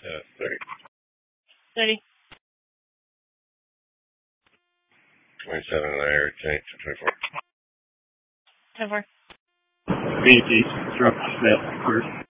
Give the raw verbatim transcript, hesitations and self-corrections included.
Uh, thirty. thirty. twenty-seven and I are twenty-four. ten four. B T, Struck Smith first.